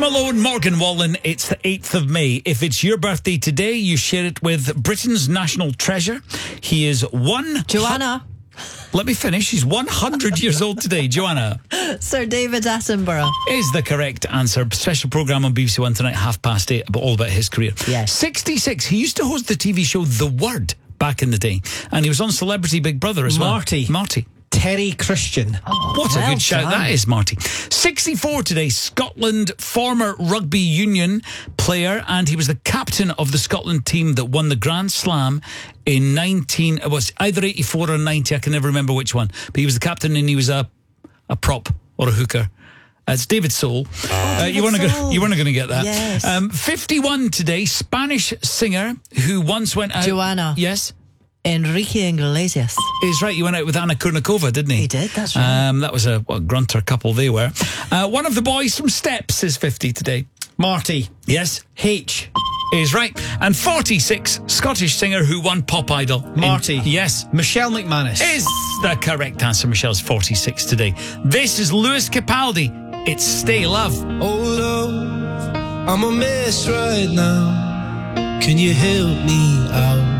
Malone, Morgan Wallen. It's the 8th of May. If it's your birthday today, you share it with Britain's national treasure. He is Joanna. Let me finish. He's 100 years old today. Joanna. Sir David Attenborough. Is the correct answer. Special programme on BBC One tonight, 8:30, all about his career. Yes. 66. He used to host the TV show The Word back in the day. And he was on Celebrity Big Brother as well. Marty. Terry Christian. What a good shout that is, Marty. 64 today, Scotland former rugby union player, and he was the captain of the Scotland team that won the Grand Slam in it was either 84 or 90, I can never remember which one, but he was the captain and he was a prop or a hooker. It's David Soul. You weren't going to get that. Yes. 51 today, Spanish singer who once went out. Joanna. Yes. Enrique Iglesias. He's right, he went out with Anna Kournikova, didn't he? He did, that's right. That was a grunter couple they were. One of the boys from Steps is 50 today. Marty. Yes. H. Is right. And 46, Scottish singer who won Pop Idol. Marty. Yes. Michelle McManus. Is the correct answer. Michelle's 46 today. This is Lewis Capaldi. It's Stay Love. Oh, love, I'm a mess right now. Can you help me out?